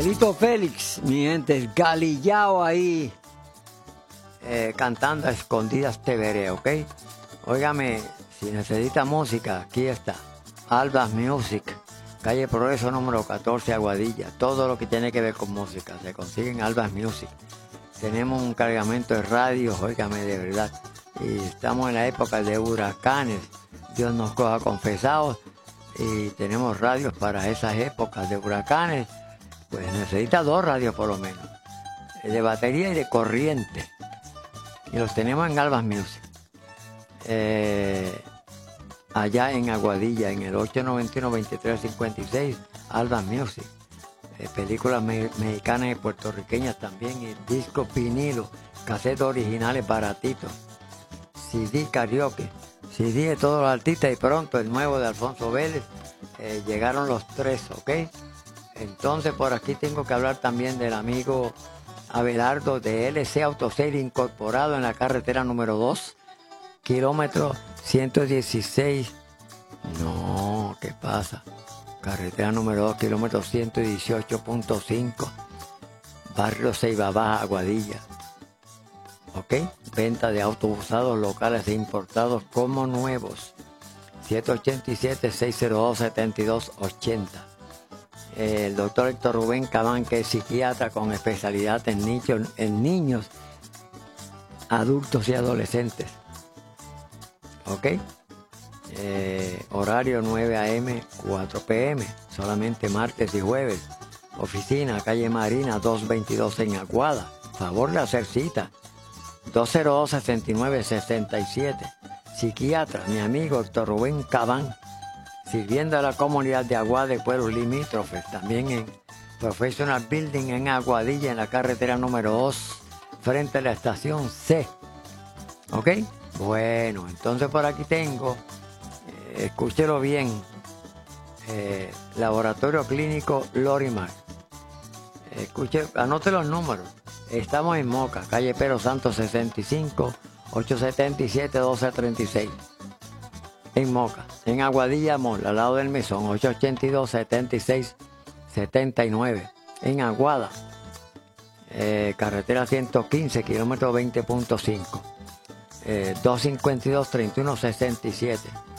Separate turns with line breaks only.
Alfredito Félix, mi gente, el galillao ahí, cantando a escondidas te veré, ¿ok? Óigame, si necesita música, aquí está, Albas Music, calle Progreso número 14, Aguadilla. Todo lo que tiene que ver con música se consigue en Albas Music. Tenemos un cargamento de radios, óigame, de verdad. Y estamos en la época de huracanes, Dios nos coja confesados, y tenemos radios para esas épocas de huracanes. Pues necesita 2 radios por lo menos, de batería y de corriente. Y los tenemos en Albas Music. Allá en Aguadilla, en el 891-2356, Albas Music. Películas mexicanas y puertorriqueñas también, y discos vinilo, casetes originales baratitos, CD karaoke, CD de todos los artistas, y pronto el nuevo de Alfonso Vélez. Llegaron los 3, ¿ok? Entonces por aquí tengo que hablar también del amigo Abelardo de LC Autosale Incorporado en la carretera número 2, kilómetro 116. No, ¿qué pasa? Carretera número 2, kilómetro 118.5, barrio Ceiba Baja, Aguadilla. ¿Ok? Venta de autos usados locales e importados como nuevos. 787-602-7280. El doctor Héctor Rubén Cabán, que es psiquiatra con especialidad en niños, adultos y adolescentes. ¿Ok? Horario 9 a.m., 4 p.m., solamente martes y jueves. Oficina, calle Marina, 222 en Aguada. Favor de hacer cita. 202-6967. Psiquiatra, mi amigo Héctor Rubén Cabán, sirviendo a la comunidad de Aguada y pueblos limítrofes. También en Professional Building en Aguadilla, en la carretera número 2, frente a la estación C. ¿Ok? Bueno, entonces por aquí tengo, escúchelo bien, Laboratorio Clínico Lorimar. Anote los números. Estamos en Moca, calle Pedro Santos 65, 877-1236. En Moca. En Aguadilla Mall, al lado del mesón, 882-7679. En Aguada, carretera 115, kilómetro 20.5. 252-3167.